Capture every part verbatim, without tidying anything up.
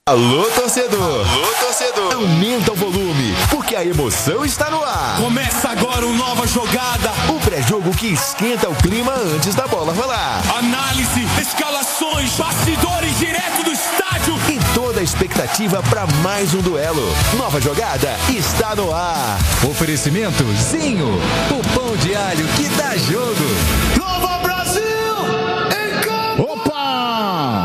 Alô, torcedor! Alô, torcedor! Aumenta o volume, porque a emoção está no ar. Começa agora uma nova jogada. O pré-jogo que esquenta o clima antes da bola rolar. Análise, escalações, bastidores direto do estádio. E toda a expectativa para mais um duelo. Nova jogada está no ar. Oferecimento Zinho, o pão de alho que dá jogo. Nova Brasil! Em campo! Opa!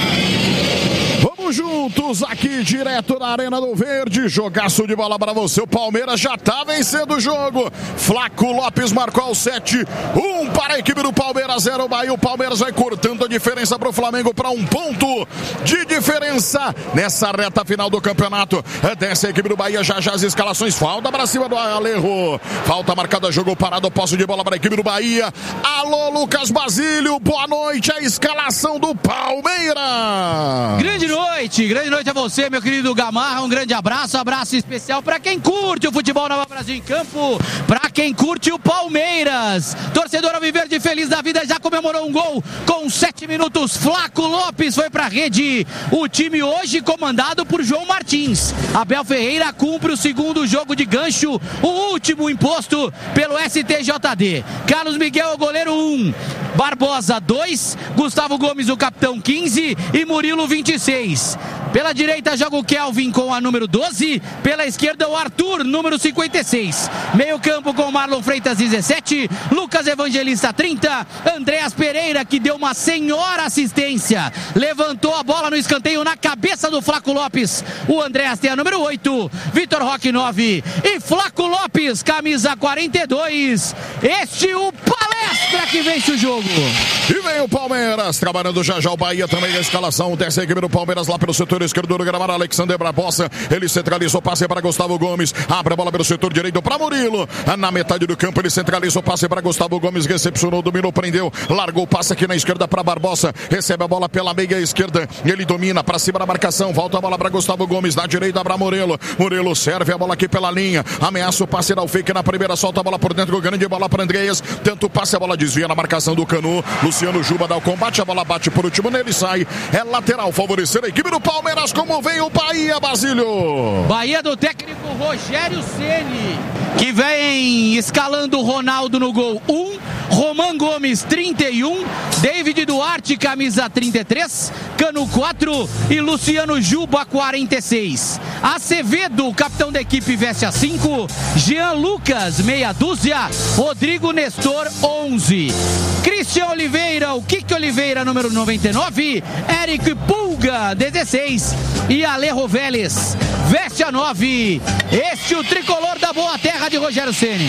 Juntos aqui direto na Arena do Verde, jogaço de bola para você, o Palmeiras já tá vencendo o jogo, Flaco Lopes marcou ao sete, um para a equipe do Palmeiras, zero Bahia, o Palmeiras vai cortando a diferença para o Flamengo para um ponto de diferença nessa reta final do campeonato. Desce a equipe do Bahia, já já as escalações, falta para cima do Alejo, falta marcada, jogo parado, posse de bola para a equipe do Bahia. Alô, Lucas Basílio, boa noite, a escalação do Palmeiras. Grande noite. Grande noite a você, meu querido Gamarra, um grande abraço, um abraço especial para quem curte o futebol Nova Brasil em campo, para quem curte o Palmeiras. Torcedor alviverde feliz da vida, já comemorou um gol com sete minutos, Flaco Lopes foi pra rede. O time hoje comandado por João Martins. Abel Ferreira cumpre o segundo jogo de gancho, o último imposto pelo S T J D. Carlos Miguel, o goleiro um, Barbosa dois, Gustavo Gomes, o capitão quinze e Murilo vinte e seis. Pela direita joga o Kelvin com a número doze, pela esquerda o Arthur, número cinquenta e seis. Meio campo com Marlon Freitas dezessete, Lucas Evangelista trinta, Andréas Pereira, que deu uma senhora assistência, levantou a bola no escanteio na cabeça do Flaco Lopes. O Andréas tem a número oito, Vitor Roque nove e Flaco Lopes, camisa quarenta e dois. Este o Palestra que vence o jogo. E vem o Palmeiras, trabalhando já já o Bahia também, a escalação dessa equipe do Palmeiras lá pelo setor esquerdo do gramado, Alexander Barbosa, ele centralizou, passe para Gustavo Gomes, abre a bola pelo setor direito para Murilo, na metade do campo ele centralizou, passe para Gustavo Gomes, recepcionou, dominou, prendeu, largou o passe aqui na esquerda para Barbosa, recebe a bola pela meia esquerda, ele domina para cima da marcação, volta a bola para Gustavo Gomes, na direita para Murilo, Murilo serve a bola aqui pela linha, ameaça o passe, dá o fake na primeira, solta a bola por dentro, grande bola para Andreas, tenta o passe, a bola desvia na marcação do Canu, Luciano Juba dá o combate, a bola bate por último nele, sai, é lateral, favorecer a equipe do Palmeiras. Como vem o Bahia, Basílio? Bahia do técnico Rogério Ceni, que vem escalando o Ronaldo no gol um, Roman Gomes trinta e um, David Duarte camisa trinta e três, Canu quatro e Luciano Juba quarenta e seis. Acevedo, capitão da equipe, veste a cinco, Jean Lucas meia dúzia, Rodrigo Nestor onze, Christian Oliveira, o Kike Oliveira número noventa e nove, Eric Pulga dezesseis e Alejo Vélez veste a nove. Este o tricolor da boa terra de Rogério Ceni.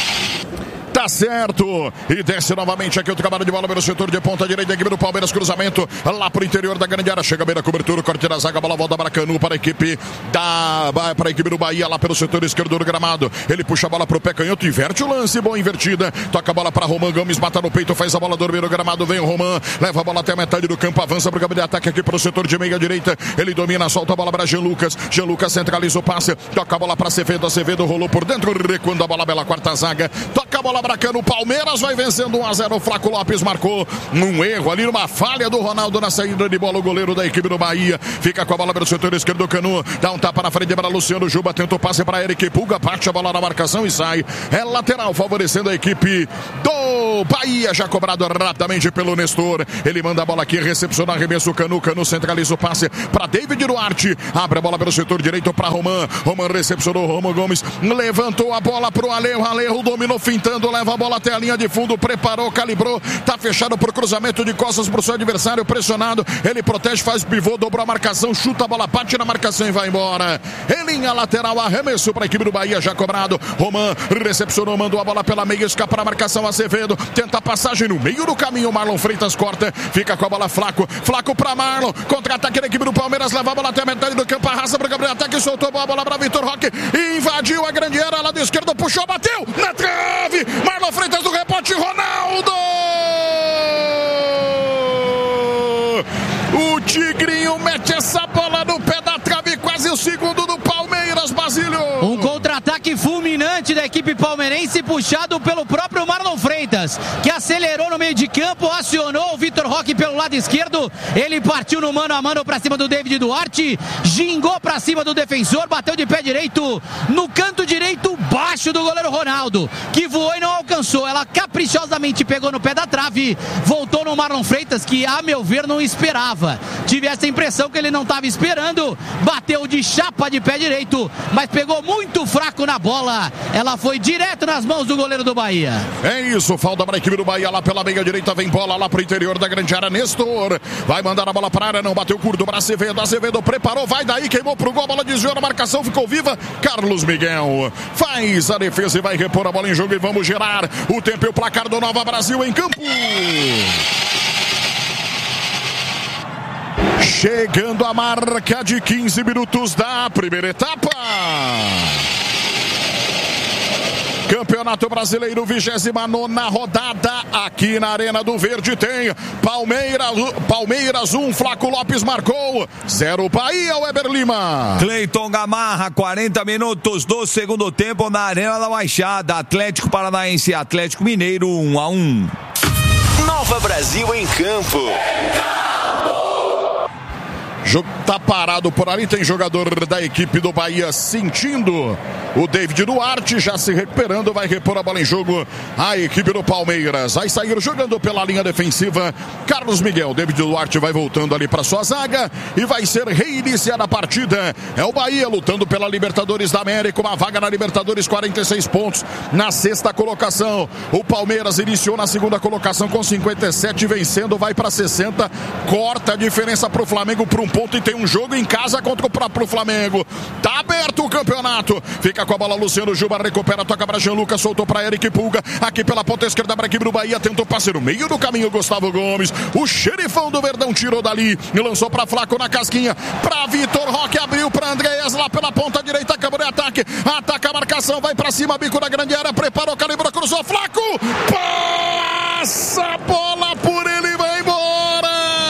Tá certo, e desce novamente aqui o trabalho de bola pelo setor de ponta direita, equipe do Palmeiras, cruzamento lá pro interior da grande área, chega bem na cobertura, corte da zaga, bola volta para Canu, para a equipe da para a equipe do Bahia, lá pelo setor esquerdo do gramado, ele puxa a bola pro pé canhoto, inverte o lance, boa invertida, toca a bola para Roman Gomes, mata no peito, faz a bola dormir no gramado, vem o Roman, leva a bola até a metade do campo, avança pro campo de ataque aqui pro setor de meia direita, ele domina, solta a bola para Jean Lucas, Jean Lucas centraliza o passe, toca a bola para Acevedo, Acevedo rolou por dentro, recuando a bola pela quarta zaga, toca a bola Bracano, Palmeiras vai vencendo um a zero, o Flaco Lopes marcou um erro ali, uma falha do Ronaldo na saída de bola, o goleiro da equipe do Bahia, fica com a bola pelo setor esquerdo do Canu, dá um tapa na frente para Luciano Juba, tenta o passe para Eric Pulga, parte a bola na marcação e sai, é lateral, favorecendo a equipe do Bahia, já cobrado rapidamente pelo Nestor, ele manda a bola aqui, recepciona, arremesso o Canu, Canu centraliza o passe para David Duarte, abre a bola pelo setor direito para Roman, Roman recepcionou, Roman Gomes, levantou a bola pro Alejo, Alejo dominou, fintando, leva a bola até a linha de fundo, preparou, calibrou, tá fechado pro cruzamento de costas pro seu adversário, pressionado, ele protege, faz pivô, dobrou a marcação, chuta a bola, bate na marcação e vai embora. Em linha lateral, arremesso para a equipe do Bahia, já cobrado, Roman recepcionou, mandou a bola pela meia, escapa a marcação, Acevedo, tenta a passagem no meio do caminho, Marlon Freitas corta, fica com a bola Flaco, Flaco para Marlon, contra-ataque da equipe do Palmeiras, leva a bola até a metade do campo, arrasa pro Gabriel Ataque, soltou a bola para Vitor Roque, invadiu a grande área, lado esquerdo, puxou, bateu, na trave, Marlon Freitas do rebote, Ronaldo! O Tigrinho mete essa bola no pé da trave, quase o segundo do Palmeiras, Basílio. Um contra-ataque fulminante volante da equipe palmeirense, puxado pelo próprio Marlon Freitas, que acelerou no meio de campo, acionou o Vitor Roque pelo lado esquerdo, ele partiu no mano a mano pra cima do David Duarte, gingou pra cima do defensor, bateu de pé direito no canto direito baixo do goleiro Ronaldo, que voou e não alcançou. Ela caprichosamente pegou no pé da trave, voltou no Marlon Freitas, que a meu ver não esperava. Tive essa impressão que ele não estava esperando, bateu de chapa de pé direito, mas pegou muito fraco na bola. Ela foi direto nas mãos do goleiro do Bahia. É isso, falta para a equipe do Bahia lá pela meia direita, vem bola lá pro interior da grande área. Nestor vai mandar a bola para a área, não bateu curto para Acevedo, Acevedo preparou, vai daí, queimou pro gol, a bola desviou na marcação, ficou viva. Carlos Miguel faz a defesa e vai repor a bola em jogo e vamos gerar o tempo e o placar do Nova Brasil em campo. Chegando a marca de quinze minutos da primeira etapa. Campeonato Brasileiro, vigésima nona rodada, aqui na Arena do Verde tem Palmeiras, Palmeiras um, Flaco Lopes marcou, zero Bahia, Weber Lima. Cleiton Gamarra, quarenta minutos do segundo tempo na Arena da Baixada, Atlético Paranaense e Atlético Mineiro, um a um. Nova Brasil em campo. Jogo tá parado por ali, tem jogador da equipe do Bahia sentindo. O David Duarte já se recuperando, vai repor a bola em jogo. A equipe do Palmeiras vai sair jogando pela linha defensiva. Carlos Miguel, David Duarte vai voltando ali para sua zaga e vai ser reiniciada a partida. É o Bahia lutando pela Libertadores da América, uma vaga na Libertadores, quarenta e seis pontos na sexta colocação. O Palmeiras iniciou na segunda colocação com cinquenta e sete, vencendo, vai para sessenta, corta a diferença para o Flamengo por um ponto e tem um jogo em casa contra o próprio Flamengo. Tá aberto o campeonato, fica com a bola Luciano Juba, recupera, toca para Jean Lucas, soltou para Eric Pulga, aqui pela ponta esquerda para a equipe do Bahia, tentou passe no meio do caminho, Gustavo Gomes, o xerifão do Verdão tirou dali e lançou para Flaco na casquinha, para Vitor Roque, abriu para Andreas lá pela ponta direita, acabou de ataque, ataca a marcação, vai para cima, bico da grande área, preparou, calibrou, cruzou, Flaco, passa a bola por ele, vai embora.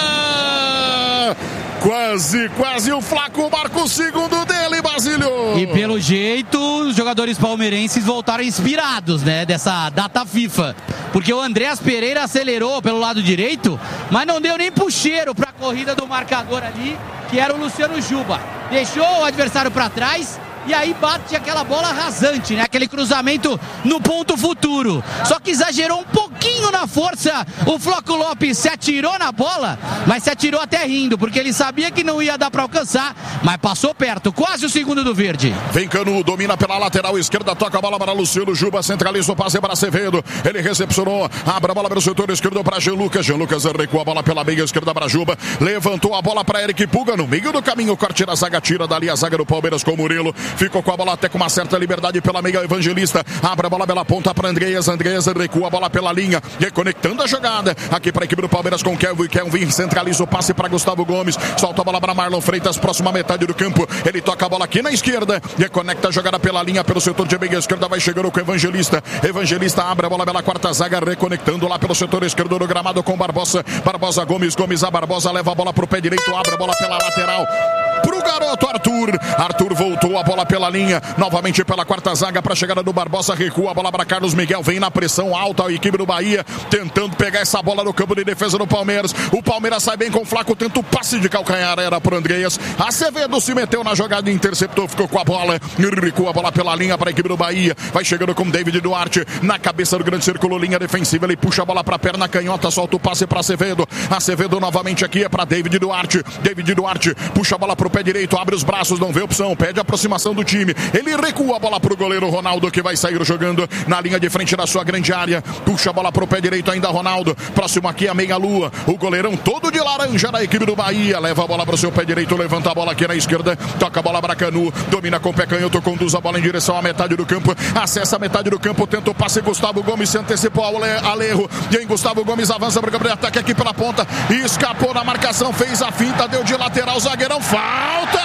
Quase, quase o Flaco marca o segundo dele, Basílio. E pelo jeito, os jogadores palmeirenses voltaram inspirados, né, dessa data FIFA. Porque o Andreas Pereira acelerou pelo lado direito, mas não deu nem puxeiro para a corrida do marcador ali, que era o Luciano Juba. Deixou o adversário para trás e aí bate aquela bola rasante, né? Aquele cruzamento no ponto futuro. Só que exagerou um pouquinho na força. O Flaco Lopes se atirou na bola, mas se atirou até rindo, porque ele sabia que não ia dar para alcançar, mas passou perto, quase o segundo do verde. Vem Canu, domina pela lateral esquerda, toca a bola para Luciano Juba, centraliza o passe para Acevedo. Ele recepcionou, abre a bola pelo setor esquerdo para Jean Lucas. Jean Lucas recua a bola pela meia esquerda para Juba. Levantou a bola para Eric Pulga no meio do caminho, corte da zaga, tira dali a zaga do Palmeiras com o Murilo. Ficou com a bola até com uma certa liberdade pela meia, Evangelista. Abre a bola pela ponta para Andreas. Andreas recua a bola pela linha, reconectando a jogada aqui para a equipe do Palmeiras com Kelvin. Kelvin centraliza o passe para Gustavo Gomes. Solta a bola para Marlon Freitas, próxima metade do campo. Ele toca a bola aqui na esquerda, reconecta a jogada pela linha, pelo setor de meia esquerda. Vai chegando com o Evangelista. Evangelista abre a bola pela quarta zaga, reconectando lá pelo setor esquerdo do gramado com Barbosa. Barbosa Gomes, Gomes a Barbosa, leva a bola pro pé direito, abre a bola pela lateral pro garoto Arthur. Arthur voltou a bola pela linha, novamente pela quarta zaga para a chegada do Barbosa, recua a bola para Carlos Miguel, vem na pressão alta a equipe do Bahia, tentando pegar essa bola no campo de defesa do Palmeiras. O Palmeiras sai bem com o Flaco, tenta o passe de calcanhar, era pro Andreas. Acevedo se meteu na jogada, interceptou, ficou com a bola, recua a bola pela linha para a equipe do Bahia, vai chegando com David Duarte, na cabeça do grande círculo, linha defensiva, ele puxa a bola para a perna canhota, solta o passe para Acevedo. Acevedo novamente aqui é para David Duarte. David Duarte puxa a bola pro pé direito, abre os braços, não vê opção, pede a aproximação do time. Ele recua a bola pro goleiro Ronaldo, que vai sair jogando na linha de frente da sua grande área. Puxa a bola pro pé direito ainda Ronaldo. Próximo aqui a meia-lua. O goleirão todo de laranja da equipe do Bahia. Leva a bola pro seu pé direito, levanta a bola aqui na esquerda. Toca a bola para Canu. Domina com o pé canhoto, conduz a bola em direção à metade do campo. Acessa a metade do campo, tenta o passe. Gustavo Gomes se antecipou ao Alejo. E aí Gustavo Gomes avança para o campo de ataque aqui pela ponta. Escapou na marcação, fez a finta, deu de lateral. Zagueirão, falta!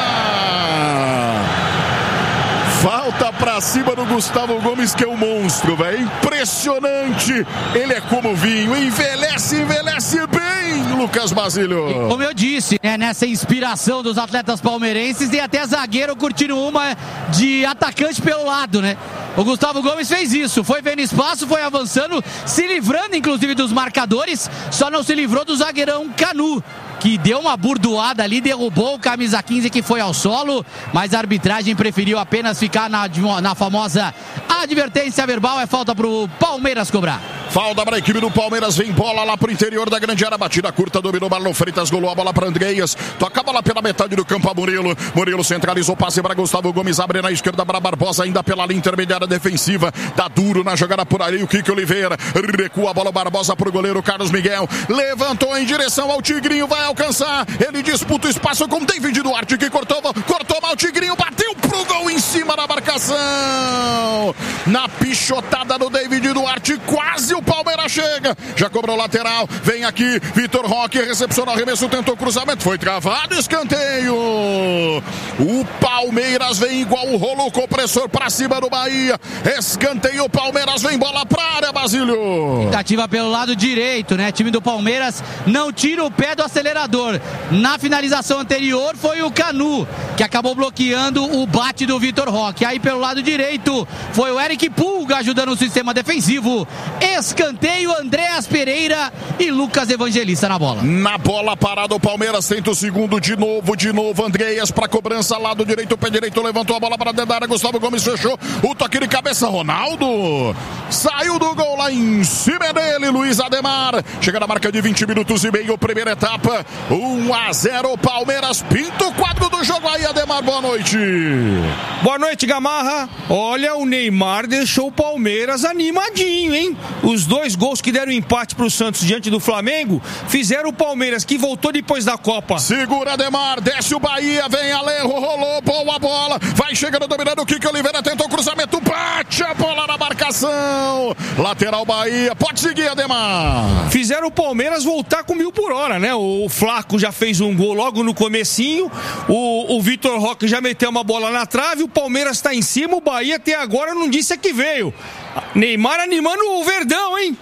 Falta pra cima do Gustavo Gomes, que é um monstro, velho. Impressionante. Ele é como vinho. Envelhece, envelhece bem, Lucas Basílio. Como eu disse, né, nessa inspiração dos atletas palmeirenses, tem até zagueiro curtindo uma de atacante pelo lado, né? O Gustavo Gomes fez isso, foi vendo espaço, foi avançando, se livrando inclusive dos marcadores, só não se livrou do zagueirão Canu, que deu uma burdoada ali, derrubou o camisa quinze que foi ao solo, mas a arbitragem preferiu apenas ficar na, na famosa advertência verbal. É falta pro Palmeiras cobrar. Falta para a equipe do Palmeiras, vem bola lá pro interior da grande área, batida curta, dominou Marlon Freitas, golou a bola para Andreas, toca a bola pela metade do campo a Murilo, Murilo centralizou, passe para Gustavo Gomes, abre na esquerda para Barbosa, ainda pela linha intermediária defensiva, dá duro na jogada por ali, o Kike Oliveira, recua a bola Barbosa pro goleiro Carlos Miguel, levantou em direção ao Tigrinho, vai alcançar, ele disputa o espaço com David Duarte, que cortou, cortou mal o Tigrinho, bateu pro gol em cima da marcação, na pichotada do David Duarte, quase o Palmeiras chega, já cobrou lateral, vem aqui, Vitor Roque, recepcionou o arremesso, tentou cruzamento, foi travado, escanteio. O Palmeiras vem igual o rolo compressor pra cima do Bahia, escanteio, o Palmeiras vem bola pra área, Basílio. Tentativa pelo lado direito, né? Time do Palmeiras não tira o pé do acelerador. Na finalização anterior foi o Canu, que acabou bloqueando o bate do Vitor Roque. Aí pelo lado direito foi o Eric Pulga ajudando o sistema defensivo. Escanteio, Andréas Pereira e Lucas Evangelista na bola. Na bola parada o Palmeiras tenta o segundo de novo, de novo Andréas para cobrança, lado direito, pé direito, levantou a bola para dentro da área, Gustavo Gomes fechou, o toque de cabeça, Ronaldo saiu do gol lá em cima dele, Luiz Ademar, chega na marca de vinte minutos e meio, primeira etapa, um a zero Palmeiras, pinta o quadro do jogo aí, Ademar, boa noite. Boa noite, Gamarra. Olha, o Neymar deixou o Palmeiras animadinho, hein? Os dois gols que deram empate para o Santos diante do Flamengo fizeram o Palmeiras, que voltou depois da Copa. Segura Ademar, desce o Bahia, vem Alejo, rolou, boa bola, vai chegando, dominando o Kike Oliveira, tentou o cruzamento, bate a bola na marcação, lateral Bahia, pode seguir Ademar. Fizeram o Palmeiras voltar com mil por hora, né? O Flaco já fez um gol logo no comecinho, o, o Vitor Roque já meteu uma bola na trave, o Palmeiras está em cima, o Bahia até agora não disse a que veio. Neymar animando o Verdão, hein?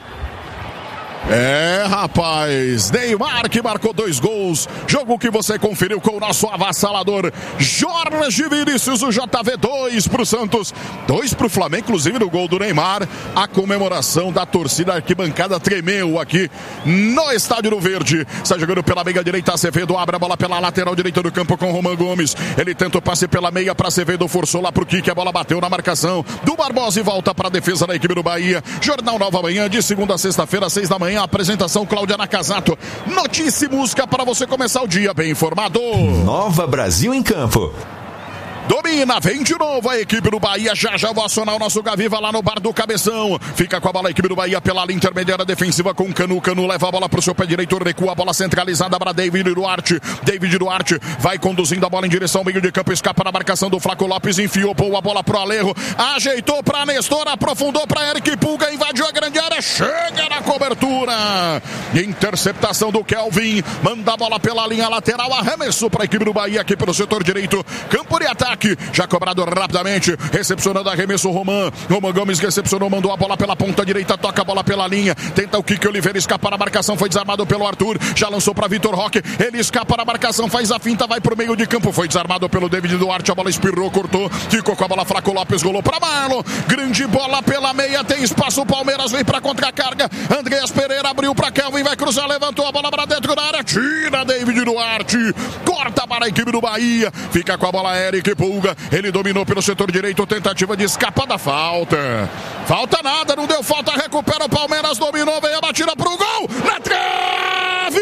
É, rapaz, Neymar que marcou dois gols, jogo que você conferiu com o nosso avassalador Jorge Vinícius, o J V, dois pro Santos, dois pro Flamengo, inclusive no gol do Neymar, a comemoração da torcida, a arquibancada tremeu aqui no Estádio do Verde, está jogando pela meia direita, Acevedo abre a bola pela lateral direita do campo com Roman Gomes, ele tenta o passe pela meia para Acevedo, forçou lá pro Kike, a bola bateu na marcação do Barbosa e volta para a defesa da equipe do Bahia. Jornal Nova Manhã, de segunda a sexta-feira, seis da manhã, a apresentação Cláudia Nakazato. Notícia e música para você começar o dia bem informado. Nova Brasil em campo. Domina, vem de novo a equipe do Bahia, já já vou acionar o nosso Gaviva lá no bar do Cabeção, fica com a bola a equipe do Bahia pela linha intermediária defensiva com Canu, Canu leva a bola pro seu pé direito, recua a bola centralizada para David Duarte, David Duarte vai conduzindo a bola em direção ao meio de campo, escapa na marcação do Flaco Lopes, enfiou, pôs a bola pro Alejo, ajeitou para Nestor, aprofundou para Eric Pulga, invadiu a grande área, chega na cobertura, interceptação do Kelvin, manda a bola pela linha lateral, arremesso para a equipe do Bahia aqui pelo setor direito, campo de ataque, já cobrado rapidamente, recepcionando arremesso Roman, Roman Gomes recepcionou, mandou a bola pela ponta direita, toca a bola pela linha, tenta o Kike Oliveira, escapa na marcação, foi desarmado pelo Arthur, já lançou para Vitor Roque, ele escapa na marcação, faz a finta, vai pro meio de campo, foi desarmado pelo David Duarte, a bola espirrou, cortou, ficou com a bola, Flaco Lopes, golou para Marlon, grande bola pela meia, tem espaço, o Palmeiras vem para contra-carga, Andréas Pereira abriu para Kelvin, vai cruzar, levantou a bola para dentro da área, tira David Duarte, corta para a equipe do Bahia, fica com a bola Eric Pulga, ele dominou pelo setor direito, tentativa de escapar da falta, falta nada, não deu falta, recupera o Palmeiras, dominou, vem a batida pro gol, na trave,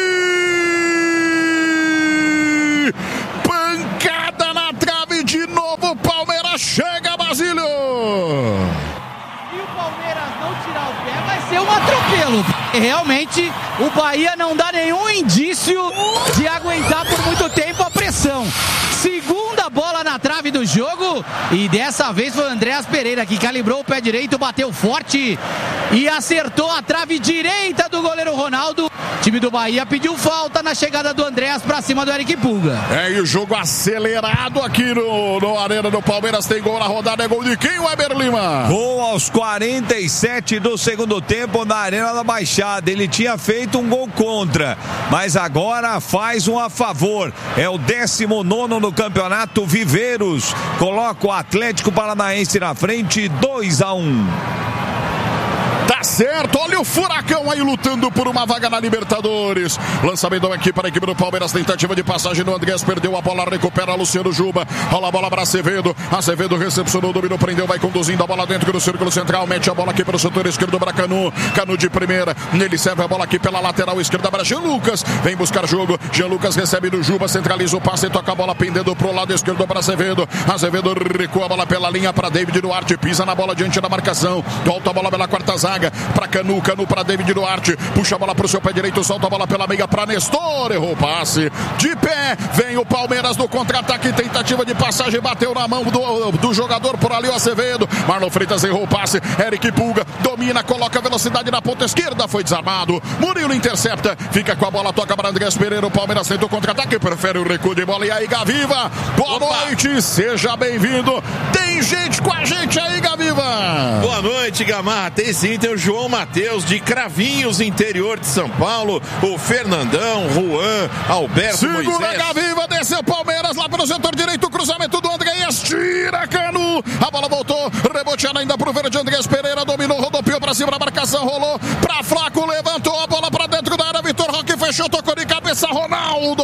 pancada na trave, de novo, Palmeiras chega, Basílio. E o Palmeiras não tirar o pé, vai ser um atropelo. Realmente, o Bahia não dá nenhum indício de aguentar por muito tempo a pressão. Segunda bola na trave do jogo e dessa vez foi o Andréas Pereira que calibrou o pé direito, bateu forte e acertou a trave direita do goleiro Ronaldo. O time do Bahia pediu falta na chegada do Andréas pra cima do Eric Pulga. É, e o jogo acelerado aqui no, no Arena do Palmeiras, tem gol na rodada, é gol de quem, Weber Lima? Gol aos quarenta e sete do segundo tempo na Arena da Baixada, ele tinha feito um gol contra, mas agora faz um a favor, é o décimo nono no campeonato, vive Oliveiros coloca o Atlético Paranaense na frente, dois a um. Tá certo, olha o Furacão aí lutando por uma vaga na Libertadores. Lançamento aqui para a equipe do Palmeiras, tentativa de passagem do Andrés, perdeu a bola, recupera Luciano Juba, rola a bola para Acevedo, Acevedo recepcionou, dominou, prendeu, vai conduzindo a bola dentro do círculo central, mete a bola aqui para o setor esquerdo para Canu, Canu de primeira, nele serve a bola aqui pela lateral esquerda para Jean Lucas, vem buscar jogo, Jean Lucas recebe do Juba, centraliza o passe, toca a bola pendendo pro lado esquerdo para Acevedo, Acevedo recua a bola pela linha para David Duarte, pisa na bola diante da marcação, volta a bola pela quarta zaga, para Canu, Canu para David Duarte, puxa a bola para o seu pé direito, solta a bola pela meia para Nestor, errou o passe, de pé, vem o Palmeiras no contra-ataque, tentativa de passagem, bateu na mão do, do jogador por ali, o Acevedo, Marlon Freitas errou o passe, Eric Pulga domina, coloca velocidade na ponta esquerda, foi desarmado, Murilo intercepta, fica com a bola, toca para Andrés Pereira, o Palmeiras tenta o contra-ataque, prefere o recuo de bola, e aí Gaviva, boa Opa. noite, seja bem-vindo, tem gente com a gente aí, Gaviva. Boa noite, Gamarra, tem sim, tem o João Matheus de Cravinhos, interior de São Paulo, o Fernandão, Juan, Alberto Segura Moisés. Segura a Gaviva, desceu o Palmeiras lá pelo setor direito, cruzamento do Andrés, tira Canu, a bola voltou, reboteando ainda pro verde, Andrés Pereira dominou, rodopiou pra cima da marcação, rolou pra Flaco, levantou a bola pra dentro da área, Vitor Roque fechou, tocou de cabeça, Ronaldo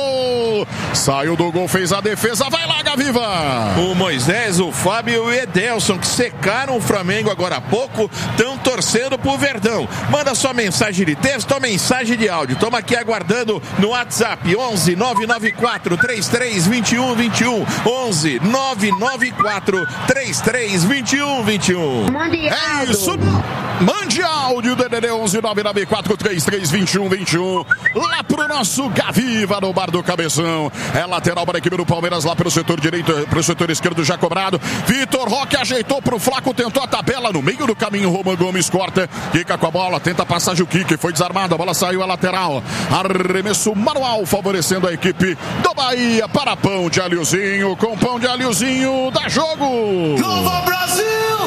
saiu do gol, fez a defesa, vai lá, Gaviva. O Moisés, o Fábio e o Edelson, que secaram o Flamengo agora há pouco, estão torcendo pro Verdão. Manda sua mensagem de texto ou mensagem de áudio. Toma aqui aguardando no WhatsApp onze nove nove quatro três três dois um dois um onze nove nove quatro três três dois um dois um. É isso. Mande áudio D D D onze nove nove quatro três três dois um dois um lá pro nosso Gaviva no Bar do Cabeção. É lateral para a equipe do Palmeiras lá pelo setor direito, pro setor esquerdo já cobrado. Vitor Roque ajeitou pro Flaco, tentou a tabela no meio do caminho, Roman Gomes corta, fica com a bola, tenta passagem o Kike, foi desarmado, a bola saiu a lateral. Arremesso manual favorecendo a equipe do Bahia para pão de alhozinho, com pão de alhozinho dá jogo. Nova Brasil!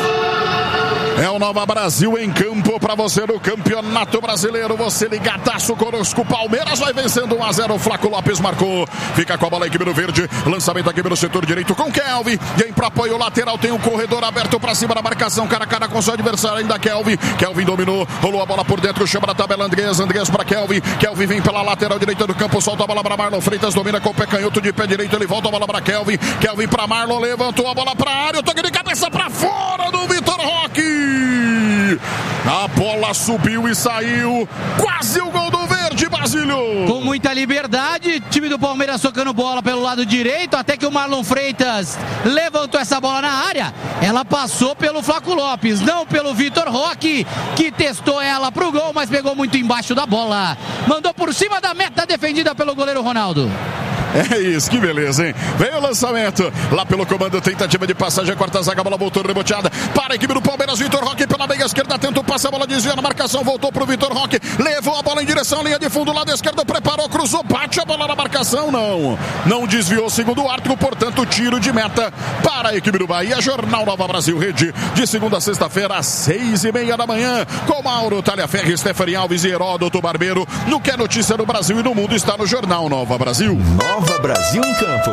É o Nova Brasil em campo para você no Campeonato Brasileiro. Você ligadaço conosco. Palmeiras vai vencendo um a zero. O Flaco Lopes marcou. Fica com a bola a equipe do verde. Lançamento aqui pelo setor direito com Kelvin. Vem para apoio lateral. Tem um corredor aberto para cima da marcação. Cara a cara com seu adversário ainda. Kelvin. Kelvin dominou. Rolou a bola por dentro. Chama da tabela Andrés. Andrés para Kelvin. Kelvin vem pela lateral direita do campo. Solta a bola para Marlon Freitas. Domina com o pé canhoto de pé direito. Ele volta a bola para Kelvin. Kelvin para Marlon. Levantou a bola para a área. O toque de cabeça para fora do Vitor Roque. A bola subiu e saiu. Quase o gol do verde, Basílio. Com muita liberdade, time do Palmeiras tocando bola pelo lado direito, até que o Marlon Freitas levantou essa bola na área. Ela passou pelo Flaco Lopes, não pelo Vitor Roque, que testou ela pro gol, mas pegou muito embaixo da bola. Mandou por cima da meta, defendida pelo goleiro Ronaldo. É isso, que beleza, hein? Veio o lançamento lá pelo comando, tentativa de passagem, a quarta zaga, a bola voltou reboteada para a equipe do Palmeiras, Vitor Roque pela meia esquerda, tenta o passe, a bola desvia na marcação, voltou pro Vitor Roque, levou a bola em direção à linha de fundo, lado esquerdo, preparou, cruzou, bate a bola na marcação, não, não desviou, segundo o árbitro, portanto, tiro de meta para a equipe do Bahia. Jornal Nova Brasil Rede, de segunda a sexta-feira, às seis e meia da manhã, com Mauro Talhaferri, Stephanie Alves e Heródoto Barbeiro, no que é notícia no Brasil e no mundo está no Jornal Nova Brasil. Nova Brasil em campo.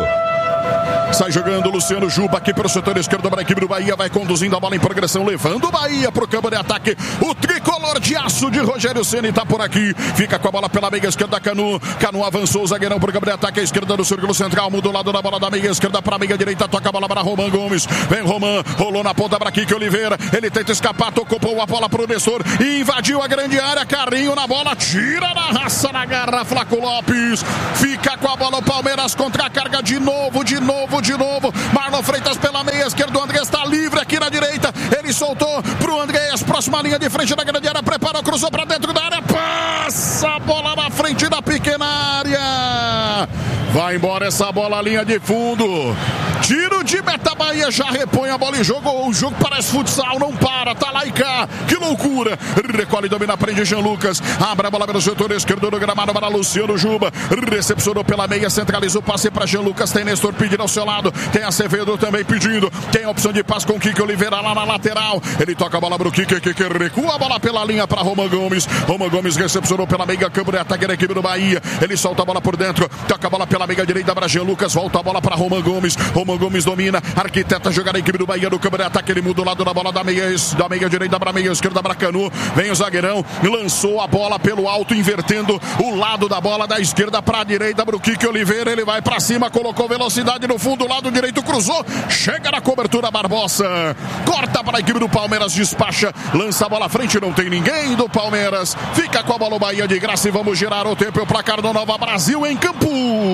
Sai jogando Luciano Juba aqui pelo setor esquerdo para a equipe do Bahia, vai conduzindo a bola em progressão, levando o Bahia para o campo de ataque. O tricolor de aço de Rogério Ceni está por aqui, fica com a bola pela meia esquerda, Canu, Canu avançou, o zagueirão para o campo de ataque, a esquerda do círculo central, muda o lado da bola da meia esquerda para a meia direita, toca a bola para Roman Gomes, vem Roman, rolou na ponta para Kike Oliveira, ele tenta escapar, tocou a bola para o Nestor, invadiu a grande área, Carrinho na bola, tira na raça, na garra, Flaco Lopes, fica com a bola o Palmeiras, contra a carga de novo, de novo, de novo, Marlon Freitas pela meia esquerda, o Andrés está livre aqui na direita, ele soltou pro Andrés, próxima linha de frente da grande área, preparou, cruzou para dentro da área, passa a bola na frente da pequena área, vai embora essa bola, linha de fundo, tiro de meta, Bahia já repõe a bola em jogo, o jogo parece futsal, não para, tá lá e cá, que loucura, recolhe, domina, prende Jean Lucas, abre a bola pelo setor esquerdo do gramado para Luciano Juba, recepcionou pela meia, centralizou, passe para Jean Lucas, tem Nestor pedindo ao seu lado, tem Acevedo também pedindo, tem a opção de passe com o Kike Oliveira lá na lateral, ele toca a bola pro Kike, Kike recua a bola pela linha para Roman Gomes, Roman Gomes recepcionou pela meia, campo de ataque da equipe do Bahia, ele solta a bola por dentro, toca a bola pela meia direita para Jean Lucas, volta a bola para Roman Gomes, Roman Roman Gomes domina, arquiteta jogar a equipe do Bahia no câmera de ataque, ele muda o lado da bola da meia, da meia direita para a meia esquerda, Bracanu, vem o zagueirão, lançou a bola pelo alto, invertendo o lado da bola da esquerda para a direita, para o Kiki Oliveira, ele vai para cima, colocou velocidade no fundo, lado direito, cruzou, chega na cobertura, Barbosa, corta para a equipe do Palmeiras, despacha, lança a bola à frente, não tem ninguém do Palmeiras, fica com a bola o Bahia de graça e vamos girar o tempo, o placar do Nova Brasil em campo.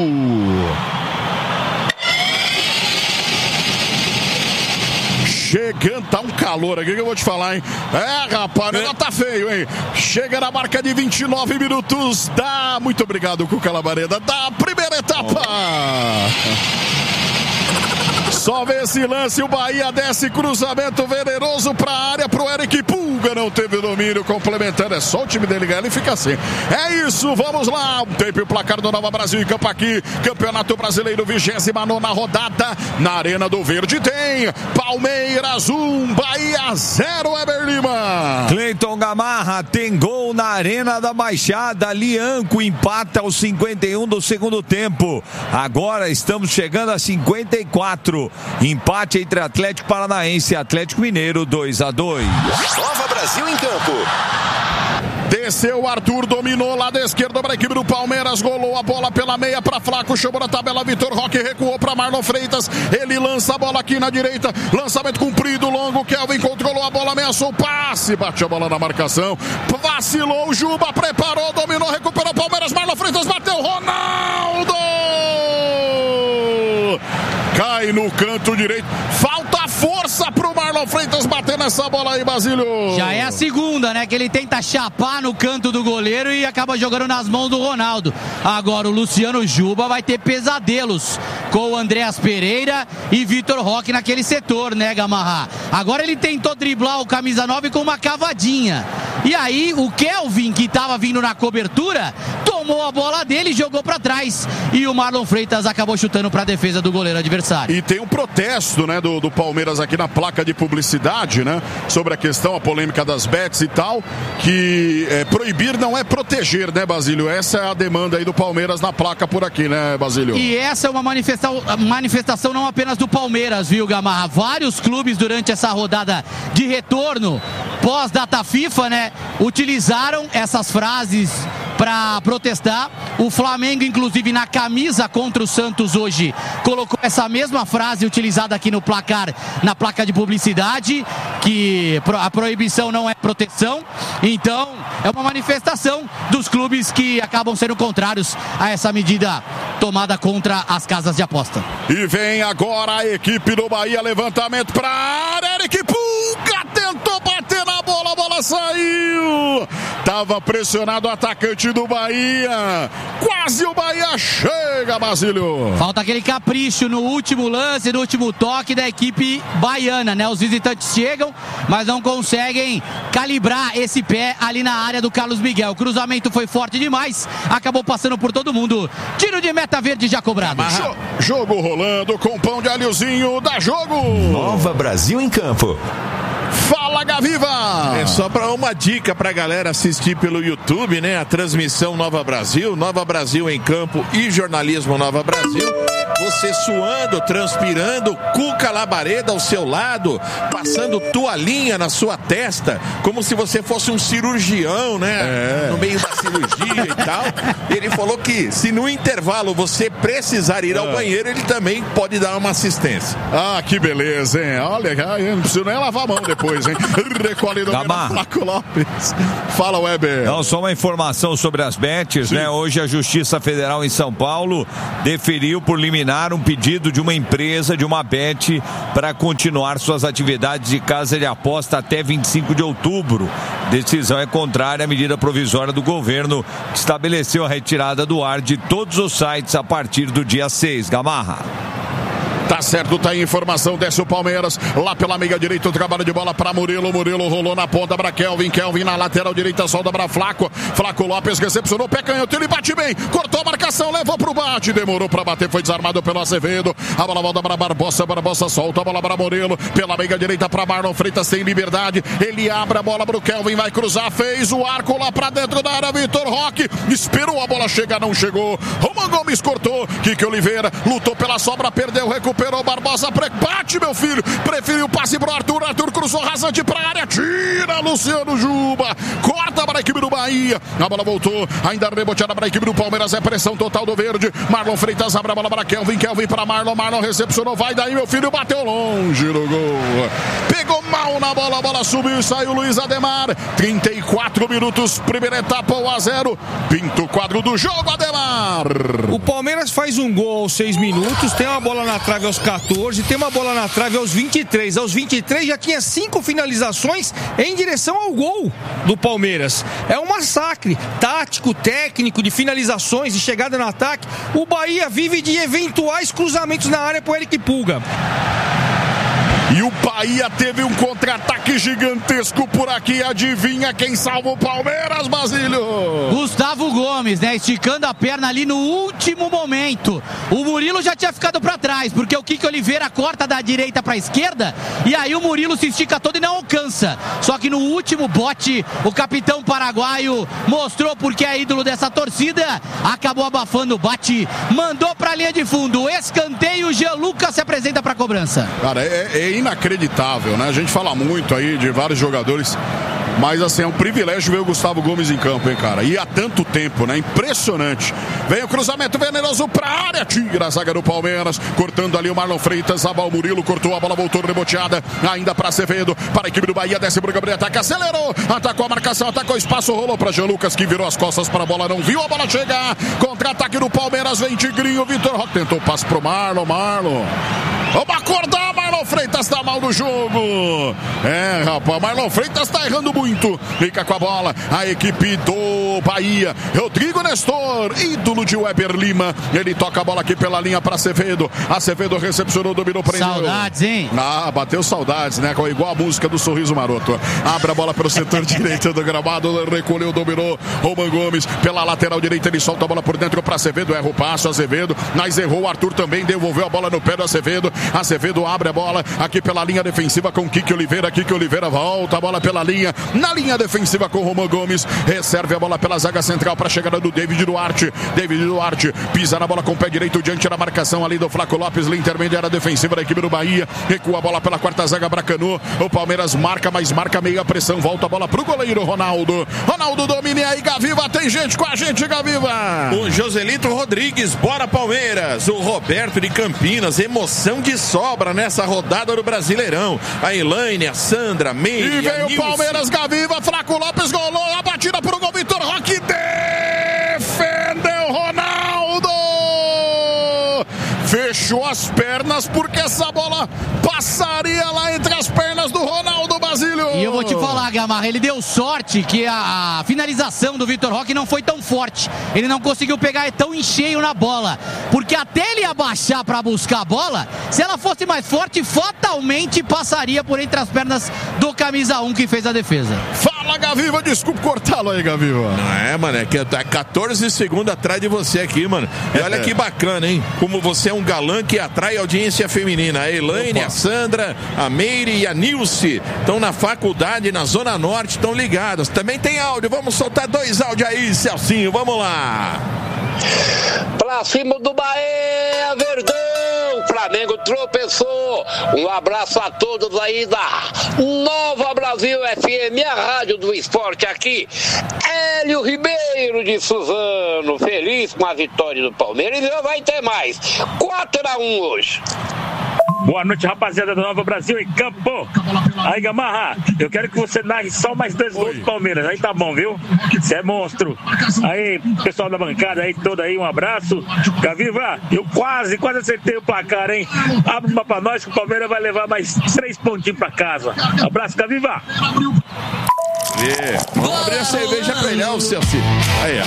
Chegando, tá um calor aqui que eu vou te falar, hein? É, rapaz, ainda tá feio, hein? Chega na marca de vinte e nove minutos da... Muito obrigado, Cuca Labareda, da primeira etapa. Só vê esse lance, o Bahia desce, cruzamento venenoso pra área, pro Eric Pulga, não teve domínio, complementando, é só o time dele ganhar, ele fica assim. É isso, vamos lá, um tempo e o placar do Nova Brasil em campo aqui, Campeonato Brasileiro, vigésima nona rodada, na Arena do Verde tem Palmeiras um, Bahia zero, Eber Lima. Cleiton Gamarra tem gol na Arena da Baixada, Lianco empata aos cinquenta e um do segundo tempo, agora estamos chegando a cinquenta e quatro. Empate entre Atlético Paranaense e Atlético Mineiro, dois a dois. Nova Brasil em campo. Desceu o Arthur, dominou lá da esquerda para a equipe do Palmeiras, golou a bola pela meia para Flaco, chamou na tabela, Vitor Roque recuou para Marlon Freitas, ele lança a bola aqui na direita, lançamento comprido, longo, Kelvin controlou a bola, ameaçou o passe, bate a bola na marcação, vacilou o Juba, preparou, dominou, recuperou o Palmeiras, Marlon Freitas bateu, Ronaldo! Cai no canto direito, falta força pro Marlon Freitas bater nessa bola aí, Basílio. Já é a segunda, né, que ele tenta chapar no canto do goleiro e acaba jogando nas mãos do Ronaldo. Agora o Luciano Juba vai ter pesadelos com o Andréas Pereira e Vitor Roque naquele setor, né, Gamarra? Agora ele tentou driblar o camisa nove com uma cavadinha. E aí o Kelvin, que estava vindo na cobertura, tomou a bola dele e jogou para trás. E o Marlon Freitas acabou chutando para a defesa do goleiro adversário. E tem um protesto, né, do, do Palmeiras aqui na placa de publicidade, né, sobre a questão, a polêmica das bets e tal, que é, proibir não é proteger, né, Basílio? Essa é a demanda aí do Palmeiras na placa por aqui, né, Basílio? E essa é uma manifestação, manifestação não apenas do Palmeiras, viu, Gamarra? Vários clubes durante essa rodada de retorno pós-data FIFA, né, utilizaram essas frases para protestar. O Flamengo, inclusive, na camisa contra o Santos hoje, colocou essa mesma frase utilizada aqui no placar, na placa de publicidade, que a proibição não é proteção. Então, é uma manifestação dos clubes que acabam sendo contrários a essa medida tomada contra as casas de aposta. E vem agora a equipe do Bahia, levantamento para a área, Eric Pulga tentou bater na bola, a bola saiu. Tava pressionado o atacante do Bahia. Quase o Bahia chega, Basílio. Falta aquele capricho no último lance, no último toque da equipe baiana, né? Os visitantes chegam, mas não conseguem calibrar esse pé ali na área do Carlos Miguel. O cruzamento foi forte demais, acabou passando por todo mundo. Tiro de meta verde já cobrado. Jo- jogo rolando com pão de alhozinho, dá jogo. Nova Brasil em campo. Fala, Gaviva! É só para uma dica pra galera assistir pelo YouTube, né? A transmissão Nova Brasil, Nova Brasil em campo e jornalismo Nova Brasil. Você suando, transpirando, Cuca Labareda ao seu lado, passando toalhinha na sua testa, como se você fosse um cirurgião, né? É. No meio da cirurgia e tal. Ele falou que se no intervalo você precisar ir ao é. banheiro, ele também pode dar uma assistência. Ah, que beleza, hein? Olha, eu não preciso nem lavar a mão depois, hein? Recolhe do Flaco Lopes. Fala, Weber. Não, só uma informação sobre as bets, Sim. né? Hoje a Justiça Federal em São Paulo deferiu por liminar um pedido de uma empresa, de uma bet, para continuar suas atividades de casa de aposta até vinte e cinco de outubro. Decisão é contrária à medida provisória do governo, que estabeleceu a retirada do ar de todos os sites a partir do dia seis. Gamarra. Tá certo, tá aí informação, desce o Palmeiras, lá pela meia direita, o trabalho de bola para Murilo, Murilo rolou na ponta para Kelvin, Kelvin na lateral direita, solta para Flaco, Flaco Lopes recepcionou, pé canhoto, ele bate bem, cortou a marcação, levou pro bate, demorou para bater, foi desarmado pelo Azevedo, a bola volta para Barbosa, Barbosa solta a bola para Murilo, pela meia direita para Marlon Freitas, tem liberdade, ele abre a bola pro Kelvin, vai cruzar, fez o arco lá para dentro da área, Vitor Roque, esperou a bola chegar, não chegou, Roman Gomes cortou, Kiki Oliveira, lutou pela sobra, perdeu, recuperou, recuperou Barbosa, bate, meu filho, preferiu o passe pro Arthur, Arthur cruzou rasante pra área, tira Luciano Juba, corta para a equipe do Bahia, a bola voltou, ainda reboteada para a equipe do Palmeiras, é pressão total do verde, Marlon Freitas abre a bola para Kelvin, Kelvin para Marlon, Marlon recepcionou, vai daí, meu filho, bateu longe no gol, pegou mal na bola, a bola subiu e saiu Luiz Ademar, trinta e quatro minutos, primeira etapa, um a zero, pinta o quadro do jogo, Ademar. O Palmeiras faz um gol aos seis minutos, tem uma bola na trave aos quatorze, tem uma bola na trave aos vinte e três, aos vinte e três já tinha cinco finalizações em direção ao gol do Palmeiras. É um massacre tático, técnico, de finalizações, de chegada no ataque. O Bahia vive de eventuais cruzamentos na área pro Eric Pulga. E o Bahia teve um contra-ataque gigantesco por aqui. Adivinha quem salva o Palmeiras, Basílio? Gustavo Gomes, né? Esticando a perna ali no último momento. O Murilo já tinha ficado pra trás, porque o Kiki Oliveira corta da direita pra esquerda, e aí o Murilo se estica todo e não alcança. Só que no último bote, o capitão paraguaio mostrou porque é ídolo dessa torcida, acabou abafando o bate, mandou pra linha de fundo. Escanteio, Jean Lucas se apresenta pra cobrança. Cara, é, é inacreditável, né? A gente fala muito aí de vários jogadores, mas assim, é um privilégio ver o Gustavo Gomes em campo, hein, cara? E há tanto tempo, né? Impressionante. Vem o cruzamento venenoso pra área, tira a zaga do Palmeiras, cortando ali o Marlon Freitas, a bola, Murilo cortou, a bola voltou reboteada, ainda pra Acevedo, para a equipe do Bahia, desce pro Gabriel, ataca, acelerou, atacou a marcação, atacou o espaço, rolou pra Jean Lucas, que virou as costas para a bola, não viu a bola chegar, contra-ataque do Palmeiras, vem Tigrinho, Vitor Roque tentou o passe pro Marlon, Marlon. Vamos acordar, Marlon Freitas tá mal no jogo. É, rapaz, Marlon Freitas tá errando muito. Fica com a bola a equipe do Bahia. Rodrigo Nestor, ídolo de Weber Lima. Ele toca a bola aqui pela linha para Acevedo. Acevedo recepcionou, dominou, prendeu. Saudades, hein? Ah, bateu saudades, né? Igual a música do Sorriso Maroto. Abre a bola pelo setor direito do gramado. Recolheu, dominou. Roman Gomes pela lateral direita. Ele solta a bola por dentro para Acevedo. Erra o passo, Acevedo. Mas errou o Arthur também. Devolveu a bola no pé do Acevedo. Acevedo abre a bola aqui pela linha defensiva com Kiki Oliveira. Kiki Oliveira volta a bola pela linha. Na linha defensiva com Roman Gomes. Recebe a bola pela zaga central para a chegada do David Duarte. David Duarte pisa na bola com o pé direito diante da marcação ali do Flaco Lopes. Linha intermediária defensiva da equipe do Bahia. Recua a bola pela quarta zaga para Canu. O Palmeiras marca, mas marca meia pressão. Volta a bola pro goleiro Ronaldo. Ronaldo domina aí, Gaviva. Tem gente com a gente, Gaviva. O Joselito Rodrigues, bora Palmeiras. O Roberto de Campinas, emoção de sobra nessa rodada do Brasileirão. A Elaine, a Sandra, a Meire, e veio o Palmeiras, Gaviva, Flaco Lopes golou, a batida pro gol, Vitor Roque defendeu Ronaldo, fechou as pernas porque essa bola passaria lá entre as pernas do Ronaldo, Basílio. E eu vou te falar, Gamarra, ele deu sorte que a, a finalização do Vitor Roque não foi tão forte. Ele não conseguiu pegar tão em cheio na bola, porque até ele abaixar para buscar a bola, se ela fosse mais forte, fatalmente passaria por entre as pernas do camisa um que fez a defesa. Fala, Gaviva, desculpa cortá-lo aí, Gaviva. Não é, mano, é que tá quatorze segundos atrás de você aqui, mano. E olha que bacana, hein? Como você é um galã que atrai audiência feminina. A Elaine, a Sandra, a Meire e a Nilce estão na faculdade, na Zona Norte, estão ligadas. Também tem áudio, vamos soltar dois áudios aí, Celcinho, vamos lá. Pra cima do Bahia, Verdão! Flamengo tropeçou. Um abraço a todos aí da Nova Brasil F M, a rádio do esporte aqui. Hélio Ribeiro de Suzano, feliz com a vitória do Palmeiras e vai ter mais. quatro a um hoje. Boa noite, rapaziada da Nova Brasil em campo. Aí, Gamarra, eu quero que você narre só mais dois gols do Palmeiras. Aí tá bom, viu? Você é monstro. Aí, pessoal da bancada aí, todo aí, um abraço. Gaviva, eu quase, quase acertei o placar, hein? Abre uma pra nós que o Palmeiras vai levar mais três pontinhos pra casa. Abraço, Gaviva. Yeah. Vamos abrir a cerveja pra ele, ó, Celci. Aí, ó.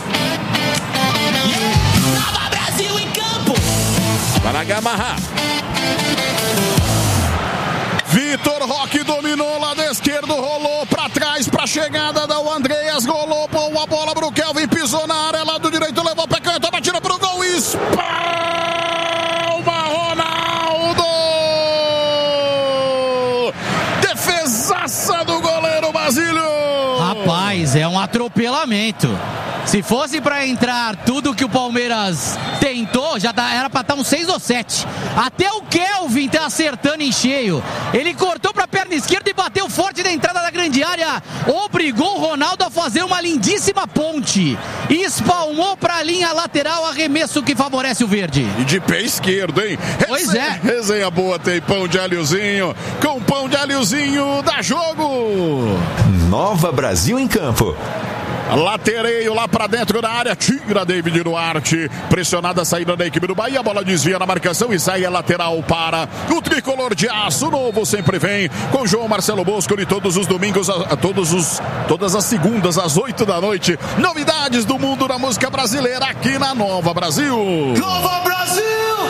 Nova Brasil em campo. Vai lá, Gamarra. Vitor Roque dominou lado esquerdo, rolou pra trás pra chegada da Andreas, rolou, pô, a bola pro Kelvin, pisou na área, lado direito, levou pé canto, batida pro gol, espalma Ronaldo! Defesaça do goleiro Basílio! Rapaz, é um atropelamento. Se fosse pra entrar tudo que o Palmeiras tentou, já tá, era pra estar um seis ou sete. Até o Kelvin tá acertando em cheio. Ele cortou pra perna esquerda e bateu forte na entrada da grande área. Obrigou o Ronaldo a fazer uma lindíssima ponte. Espalmou pra linha lateral, arremesso que favorece o verde. E de pé esquerdo, hein? Pois Resenha, é. Resenha boa, tem pão de alhozinho. Com pão de alhozinho, dá jogo. Nova Brasil em campo. Latereio lá pra dentro da área, tira David Duarte, pressionada a saída da equipe do Bahia, a bola desvia na marcação e sai a lateral para o tricolor de aço. Novo sempre vem com João Marcelo Bosco e todos os domingos, a, a todos os, todas as segundas às oito da noite. Novidades do mundo da música brasileira aqui na Nova Brasil. Nova Brasil!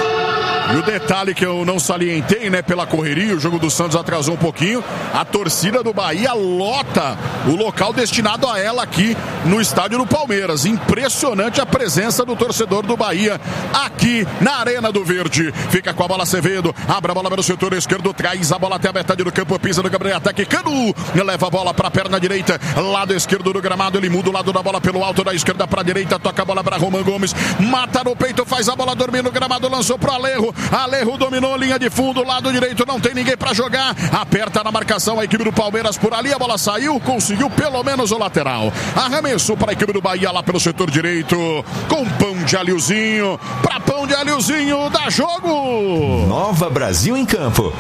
E o detalhe que eu não salientei, né, pela correria, o jogo do Santos atrasou um pouquinho, a torcida do Bahia lota o local destinado a ela aqui no estádio do Palmeiras. Impressionante a presença do torcedor do Bahia aqui na Arena do Verde. Fica com a bola Acevedo, abre a bola pelo setor esquerdo, traz a bola até a metade do campo, pisa no Gabriel, ataque Canu, leva a bola para a perna direita, lado esquerdo do gramado, ele muda o lado da bola pelo alto, da esquerda para a direita, toca a bola para Roman Gomes, mata no peito, faz a bola dormir no gramado, lançou para Alejo, Alejo dominou, linha de fundo, lado direito, não tem ninguém para jogar, aperta na marcação a equipe do Palmeiras por ali, a bola saiu, conseguiu pelo menos o lateral, arremessou para a equipe do Bahia lá pelo setor direito, com pão de alhozinho, para pão de alhozinho, dá jogo! Nova Brasil em campo.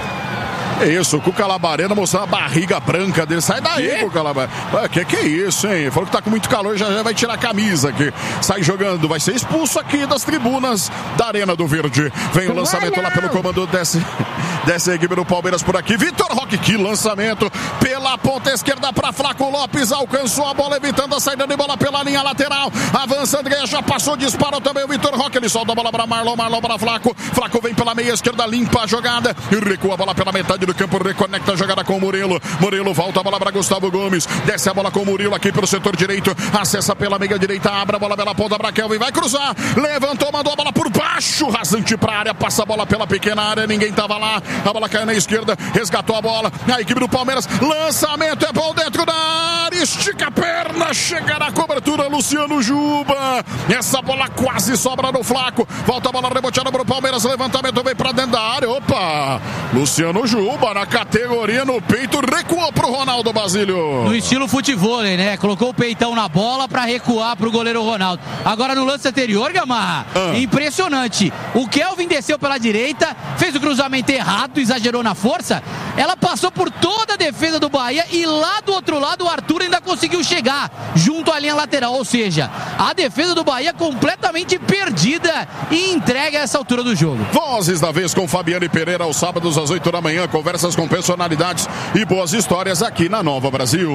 É isso, o Cuca Labarena mostrando a barriga branca dele. Sai daí, Cuca Labarena. Que que é isso, hein? Falou que tá com muito calor, já, já vai tirar a camisa aqui. Sai jogando, vai ser expulso aqui das tribunas da Arena do Verde. Vem o lançamento lá pelo comando desse, dessa equipe do Palmeiras por aqui. Vitor Roque, que lançamento pela ponta esquerda para Flaco Lopes. Alcançou a bola, evitando a saída de bola pela linha lateral. Avança André, já passou, disparou também o Vitor Roque. Ele solta a bola para Marlon, Marlon para Flaco. Flaco vem pela meia esquerda, limpa a jogada e recua a bola pela metade do campo, reconecta a jogada com o Murilo. Murilo volta a bola para Gustavo Gomes. Desce a bola com o Murilo aqui pelo setor direito. Acessa pela meia direita, abre a bola pela ponta para Kelvin. Vai cruzar. Levantou, mandou a bola por baixo. Rasante para a área, passa a bola pela pequena área. Ninguém tava lá. A bola caiu na esquerda. Resgatou a bola. A equipe do Palmeiras. Lançamento é bom dentro da área. Estica a perna. Chega na cobertura. Luciano Juba. Essa bola quase sobra no Flaco. Volta a bola reboteada para o Palmeiras. Levantamento vem para dentro da área. Opa! Luciano Juba na categoria no peito, recuou pro Ronaldo Basílio. No estilo futebol, né? Colocou o peitão na bola pra recuar pro goleiro Ronaldo. Agora no lance anterior, Gamarra, ah. impressionante. O Kelvin desceu pela direita, fez o cruzamento errado, exagerou na força. Ela passou por toda a defesa do Bahia e lá do outro lado o Arthur ainda conseguiu chegar junto à linha lateral. Ou seja, a defesa do Bahia completamente perdida e entregue a essa altura do jogo. Vozes da vez com Fabiane Pereira aos sábados às oito da manhã. Conversas com personalidades e boas histórias aqui na Nova Brasil.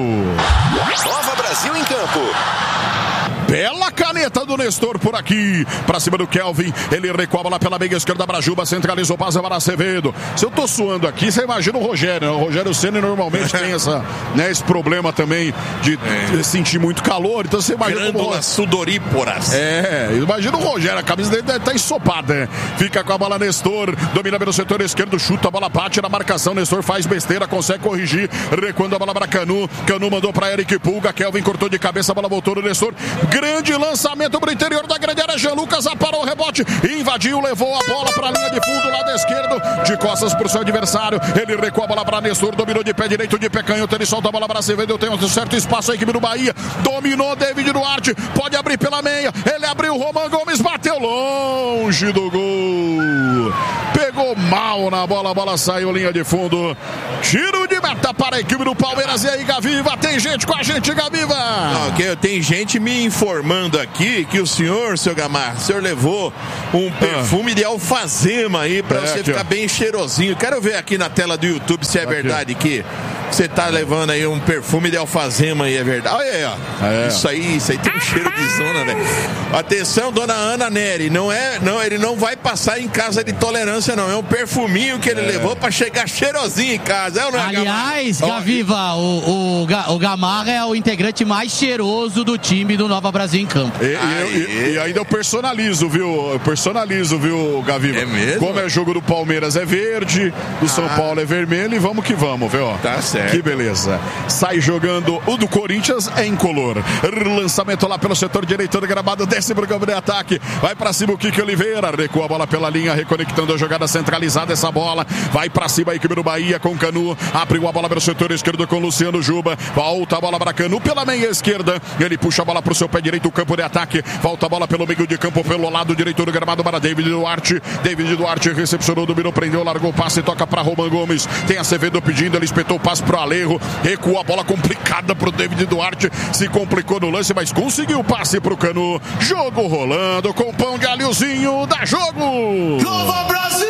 Nova Brasil em campo. Bela caneta do Nestor por aqui. Pra cima do Kelvin. Ele recua lá pela meia esquerda. Brajuba centralizou, passa para Acevedo. Se eu tô suando aqui, você imagina o Rogério. Né? O Rogério Ceni normalmente tem essa, né, esse problema também de, é. de sentir muito calor. Então você imagina. Grândulas sudoríporas. É, imagina o Rogério. A camisa dele deve estar ensopada. Né? Fica com a bola Nestor. Domina pelo setor esquerdo. Chuta a bola, bate na marcação. Nestor faz besteira, consegue corrigir. Recuando a bola para Canu. Canu mandou para Eric Pulga. Kelvin cortou de cabeça, a bola voltou no Nestor. Grande lançamento para o interior da grande área. Jean Lucas aparou o rebote, invadiu, levou a bola para a linha de fundo, lado esquerdo, de costas para o seu adversário. Ele recua a bola para Nestor, dominou de pé direito, de pé canhoto. Ele solta a bola para Acevedo. Tem um certo espaço a equipe do Bahia. Dominou David Duarte, pode abrir pela meia. Ele abriu, Roman Gomes bateu longe do gol. Pegou mal na bola, a bola saiu linha de fundo. Tiro de meta para a equipe do Palmeiras. E aí, Gaviva, tem gente com a gente, Gaviva. Okay, tem gente me informando aqui que o senhor, seu Gamarra, o senhor levou um perfume ah. de alfazema aí pra é, você aqui, ficar ó. bem cheirosinho. Quero ver aqui na tela do YouTube se é aqui. verdade que você tá levando aí um perfume de alfazema aí, é verdade. Olha aí, ó. É. Isso aí, isso aí tem um cheiro de zona, velho. Atenção, dona Ana Neri, não é, não, ele não vai passar em casa de tolerância, não. É um perfuminho que ele é. levou pra chegar cheirosinho em casa. É, não é, Aliás, Gaviva, o, o, o Gamarra é o integrante mais cheiroso do time do Nova Brasil em campo. E, e, e, e ainda eu personalizo, viu? Eu personalizo, viu, Gaviva? É mesmo? Como é jogo do Palmeiras é verde, do ah. São Paulo é vermelho e vamos que vamos, viu? Tá certo. certo. Que beleza. Sai jogando o do Corinthians é incolor. Lançamento lá pelo setor direito do gramado, desce pro campo de ataque. Vai pra cima o Kiki Oliveira, recua a bola pela linha, reconectando a jogada centralizada, essa bola. Vai pra cima a equipe do Bahia com Canu. Abriu a bola pelo setor esquerdo com Luciano Juba. Volta a bola para Canu pela meia esquerda. Ele puxa a bola pro seu pé direito, o campo de ataque. Volta a bola pelo meio de campo, pelo lado direito do gramado para David Duarte. David Duarte recepcionou, dominou, prendeu, largou o passe, toca para Roman Gomes. Tem Acevedo pedindo, ele espetou o passe pro Alejo. Recua a bola complicada pro David Duarte. Se complicou no lance, mas conseguiu o passe pro Canu. Jogo rolando com pão de alhozinho. Dá jogo! Nova Brasil!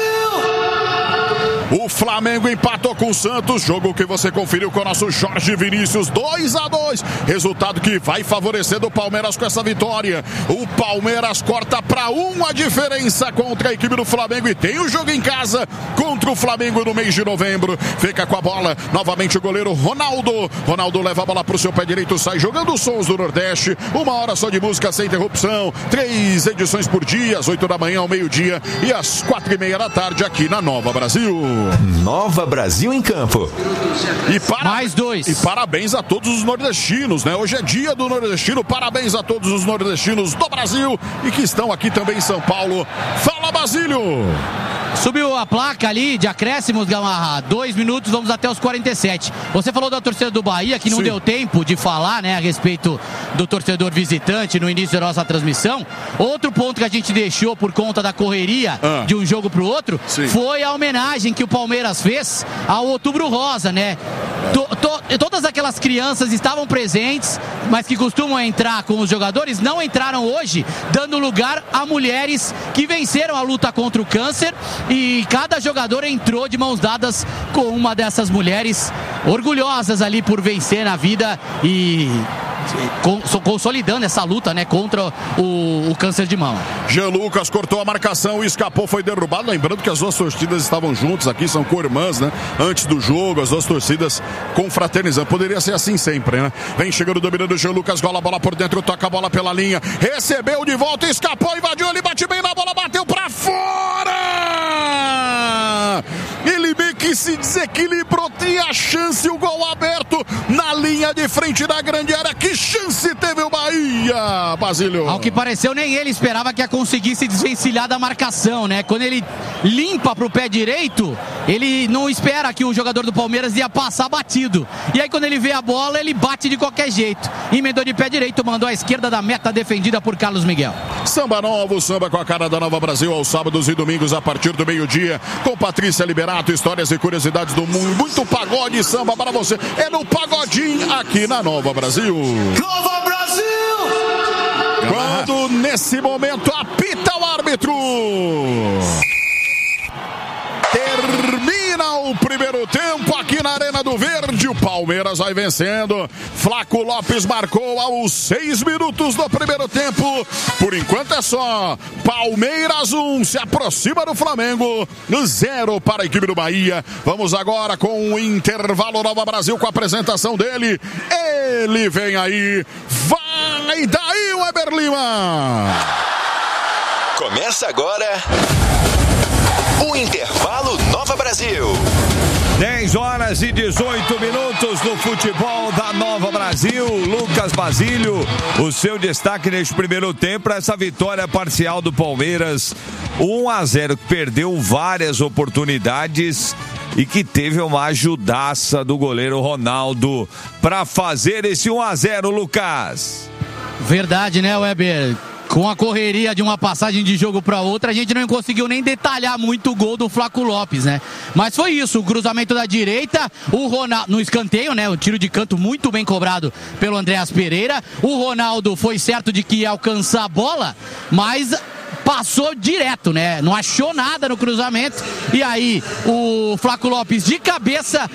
O Flamengo empatou com o Santos, jogo que você conferiu com o nosso Jorge Vinícius, dois a dois, resultado que vai favorecendo o Palmeiras com essa vitória. O Palmeiras corta para um a diferença contra a equipe do Flamengo e tem o jogo em casa contra o Flamengo no mês de novembro. Fica com a bola, novamente o goleiro Ronaldo. Ronaldo leva a bola para o seu pé direito, sai jogando os sons do Nordeste, uma hora só de música sem interrupção, três edições por dia, às oito da manhã ao meio-dia e às quatro e meia da tarde aqui na Nova Brasil. Nova Brasil em campo. E para... Mais dois. E parabéns a todos os nordestinos, né? Hoje é dia do nordestino. Parabéns a todos os nordestinos do Brasil e que estão aqui também em São Paulo. Fala, Basílio! Subiu a placa ali de acréscimos, Gamarra. Dois minutos, vamos até os quarenta e sete. Você falou da torcida do Bahia, que não Sim. deu tempo de falar, né, a respeito do torcedor visitante no início da nossa transmissão. Outro ponto que a gente deixou por conta da correria ah. de um jogo pro outro Sim. foi a homenagem que o Palmeiras fez ao Outubro Rosa, né? To, to, todas aquelas crianças estavam presentes, mas que costumam entrar com os jogadores, não entraram hoje, dando lugar a mulheres que venceram a luta contra o câncer. E cada jogador entrou de mãos dadas com uma dessas mulheres, orgulhosas ali por vencer na vida e consolidando essa luta, né, contra o, o câncer de mama. Jean Lucas cortou a marcação, escapou, foi derrubado. Lembrando que as duas torcidas estavam juntas aqui, são co-irmãs, né? Antes do jogo, as duas torcidas confraternizando. Poderia ser assim sempre, né? Vem chegando, dominando o Jean Lucas, gola a bola por dentro, toca a bola pela linha, recebeu de volta, escapou, invadiu, ele bate bem na bola, bateu pra fora! Ele meio que se desequilibrou, tinha a chance, o gol aberto na linha de frente da grande área. Que chance teve o Bahia, Basílio? Ao que pareceu, nem ele esperava que ia conseguir se desvencilhar da marcação, né? Quando ele limpa pro pé direito, ele não espera que o jogador do Palmeiras ia passar batido. E aí quando ele vê a bola, ele bate de qualquer jeito. Emendou de pé direito, mandou à esquerda da meta defendida por Carlos Miguel. Samba novo, samba com a cara da Nova Brasil aos sábados e domingos a partir do meio-dia, com Patrícia Liberato, histórias e curiosidades do mundo, muito pagode e samba para você. É no Pagodinho aqui na Nova Brasil. Nova Brasil! Quando nesse momento apita o árbitro. Termina o primeiro tempo aqui na Arena do Verde. O Palmeiras vai vencendo. Flaco Lopes marcou aos seis minutos do primeiro tempo. Por enquanto é só. Palmeiras um, se aproxima do Flamengo. Zero para a equipe do Bahia. Vamos agora com o intervalo Nova Brasil com a apresentação dele. Ele vem aí. Vai daí, Weber Lima. Começa agora o intervalo Nova Brasil. dez horas e dezoito minutos no futebol da Nova Brasil. Lucas Basílio, o seu destaque neste primeiro tempo, essa vitória parcial do Palmeiras, um a zero, que perdeu várias oportunidades e que teve uma ajudaça do goleiro Ronaldo para fazer esse um a zero, Lucas. Verdade, né, Weber? Com a correria de uma passagem de jogo para outra, a gente não conseguiu nem detalhar muito o gol do Flaco Lopes, né? Mas foi isso, o cruzamento da direita, o Ronaldo, no escanteio, né? O tiro de canto muito bem cobrado pelo Andréas Pereira. O Ronaldo foi certo de que ia alcançar a bola, mas passou direto, né? Não achou nada no cruzamento. E aí, o Flaco Lopes de cabeça